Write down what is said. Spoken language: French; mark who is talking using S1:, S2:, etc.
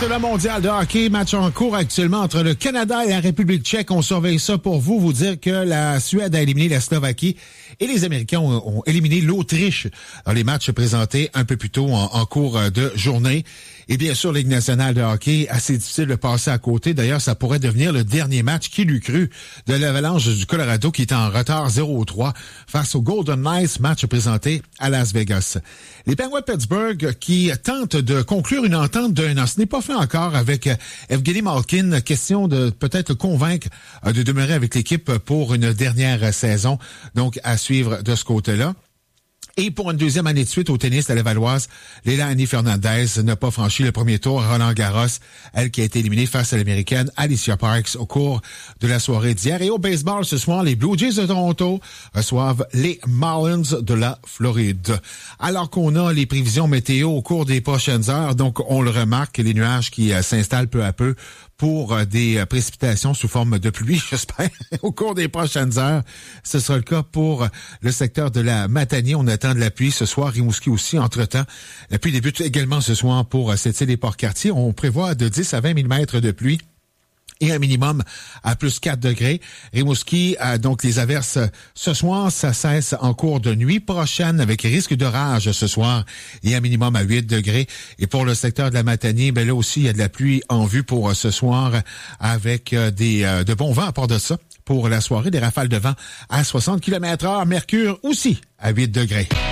S1: de la mondiale de hockey, match en cours actuellement entre le Canada et la République tchèque. On surveille ça pour vous dire que la Suède a éliminé la Slovaquie et les Américains ont éliminé l'Autriche dans les matchs présentés un peu plus tôt en cours de journée. Et bien sûr, Ligue nationale de hockey, assez difficile de passer à côté. D'ailleurs, ça pourrait devenir le dernier match, qui l'eût cru, de l'Avalanche du Colorado qui est en retard 0-3 face aux Golden Knights, match présenté à Las Vegas. Les Penguins de Pittsburgh qui tentent de conclure une entente d'un an. Ce n'est pas fait encore avec Evgeny Malkin. Question de peut-être le convaincre de demeurer avec l'équipe pour une dernière saison. Donc, à suivre de ce côté-là. Et pour une deuxième année de suite au tennis à Lavalloise, Leilani Fernandez n'a pas franchi le premier tour à Roland-Garros, elle qui a été éliminée face à l'Américaine Alicia Parks au cours de la soirée d'hier. Et au baseball ce soir, les Blue Jays de Toronto reçoivent les Marlins de la Floride. Alors qu'on a les prévisions météo au cours des prochaines heures, donc on le remarque, les nuages qui s'installent peu à peu pour des précipitations sous forme de pluie, j'espère, au cours des prochaines heures. Ce sera le cas pour le secteur de la Matanie. On attend de la pluie ce soir. Rimouski aussi, entre-temps. La pluie débute également ce soir pour Sept-Îles et Port-Cartier. On prévoit de 10 à 20 mm de pluie et un minimum à plus 4 degrés. Rimouski, donc les averses ce soir, ça cesse en cours de nuit prochaine avec risque d'orage ce soir et un minimum à 8 degrés. Et pour le secteur de la Matanie, ben là aussi, il y a de la pluie en vue pour ce soir avec de bons vents à part de ça. Pour la soirée, des rafales de vent à 60 km/h. Mercure aussi à 8 degrés.